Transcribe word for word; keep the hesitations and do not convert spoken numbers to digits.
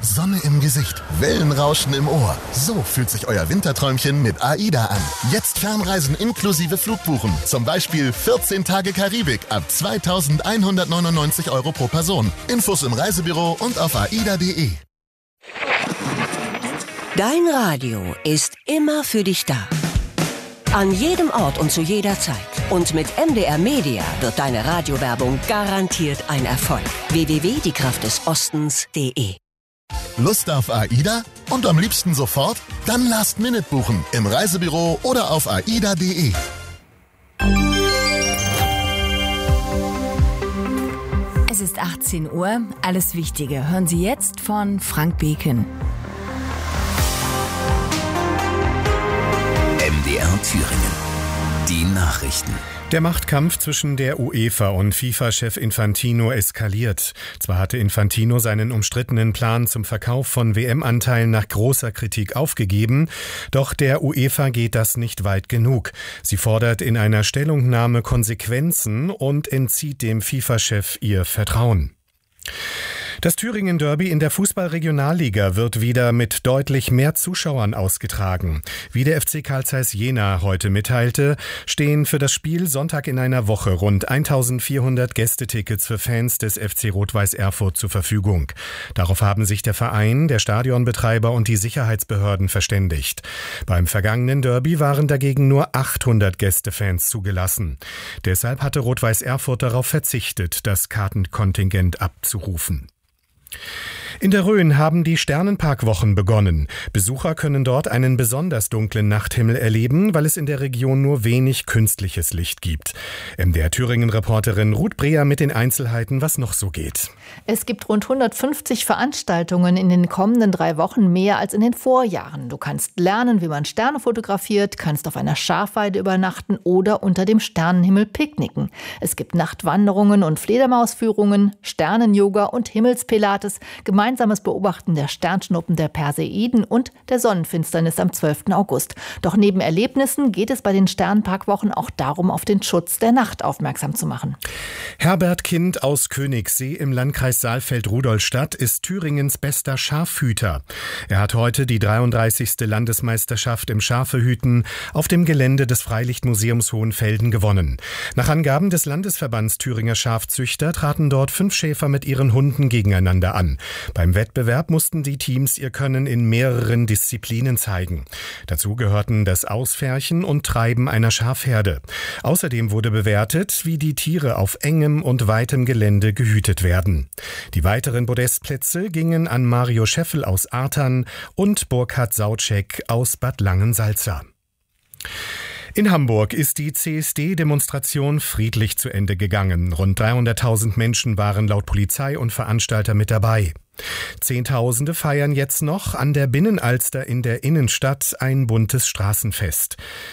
Sonne im Gesicht, Wellenrauschen im Ohr. So fühlt sich euer Winterträumchen mit AIDA an. Jetzt Fernreisen inklusive Flugbuchen. Zum Beispiel vierzehn Tage Karibik ab zweitausendeinhundertneunundneunzig Euro pro Person. Infos im Reisebüro und auf aida punkt de. Dein Radio ist immer für dich da. An jedem Ort und zu jeder Zeit. Und mit M D R Media wird deine Radiowerbung garantiert ein Erfolg. w w w punkt die kraft des ostens punkt de. Lust auf AIDA? Und am liebsten sofort? Dann Last Minute buchen im Reisebüro oder auf aida punkt de. Es ist achtzehn Uhr. Alles Wichtige hören Sie jetzt von Frank Beken. M D R Thüringen. Die Nachrichten. Der Machtkampf zwischen der UEFA und FIFA-Chef Infantino eskaliert. Zwar hatte Infantino seinen umstrittenen Plan zum Verkauf von W M-Anteilen nach großer Kritik aufgegeben, doch der UEFA geht das nicht weit genug. Sie fordert in einer Stellungnahme Konsequenzen und entzieht dem FIFA-Chef ihr Vertrauen. Das Thüringen-Derby in der Fußball-Regionalliga wird wieder mit deutlich mehr Zuschauern ausgetragen. Wie der F C Carl Zeiss Jena heute mitteilte, stehen für das Spiel Sonntag in einer Woche rund eintausendvierhundert Gästetickets für Fans des F C Rot-Weiß Erfurt zur Verfügung. Darauf haben sich der Verein, der Stadionbetreiber und die Sicherheitsbehörden verständigt. Beim vergangenen Derby waren dagegen nur achthundert Gästefans zugelassen. Deshalb hatte Rot-Weiß Erfurt darauf verzichtet, das Kartenkontingent abzurufen. In der Rhön haben die Sternenparkwochen begonnen. Besucher können dort einen besonders dunklen Nachthimmel erleben, weil es in der Region nur wenig künstliches Licht gibt. M D R Thüringen-Reporterin Ruth Breher mit den Einzelheiten, was noch so geht. Es gibt rund hundertfünfzig Veranstaltungen in den kommenden drei Wochen, mehr als in den Vorjahren. Du kannst lernen, wie man Sterne fotografiert, kannst auf einer Schafweide übernachten oder unter dem Sternenhimmel picknicken. Es gibt Nachtwanderungen und Fledermausführungen, Sternen-Yoga und Himmelspilates, gemeinsames Beobachten der Sternschnuppen der Perseiden und der Sonnenfinsternis am zwölften August. Doch neben Erlebnissen geht es bei den Sternenparkwochen auch darum, auf den Schutz der Nacht aufmerksam zu machen. Herbert Kind aus Königssee im Landkreis Saalfeld-Rudolstadt ist Thüringens bester Schafhüter. Er hat heute die dreiunddreißigste Landesmeisterschaft im Schafehüten auf dem Gelände des Freilichtmuseums Hohenfelden gewonnen. Nach Angaben des Landesverbands Thüringer Schafzüchter traten dort fünf Schäfer mit ihren Hunden gegeneinander an. Beim Wettbewerb mussten die Teams ihr Können in mehreren Disziplinen zeigen. Dazu gehörten das Ausfärchen und Treiben einer Schafherde. Außerdem wurde bewertet, wie die Tiere auf engem und weitem Gelände gehütet werden. Die weiteren Podestplätze gingen an Mario Scheffel aus Artern und Burkhard Sautschek aus Bad Langensalza. In Hamburg ist die C S D-Demonstration friedlich zu Ende gegangen. Rund dreihunderttausend Menschen waren laut Polizei und Veranstalter mit dabei. Zehntausende feiern jetzt noch an der Binnenalster in der Innenstadt ein buntes Straßenfest.